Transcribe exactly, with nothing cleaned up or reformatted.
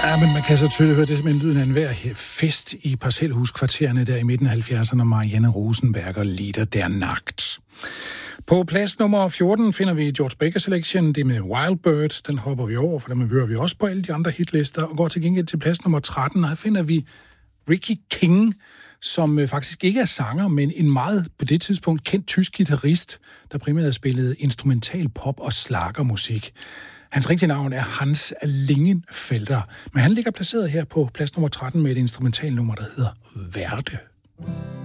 Ja, men man kan så tydeligt høre det som en lyden af enhver fest i parcelhuskvartererne der i midten af halvfjerdserne, Marianne Rosenberg og Lieder der Nacht. På plads nummer fjorten finder vi George Baker Selection, det med Wild Bird. Den hopper vi over, for den hører vi også på alle de andre hitlister, og går til gengæld til plads nummer tretten, og her finder vi Ricky King, som faktisk ikke er sanger, men en meget på det tidspunkt kendt tysk guitarist, der primært spillede instrumental pop og schlagermusik. Hans rigtige navn er Hans Lingenfelter, men han ligger placeret her på plads nummer tretten med et instrumentalnummer, der hedder Verde.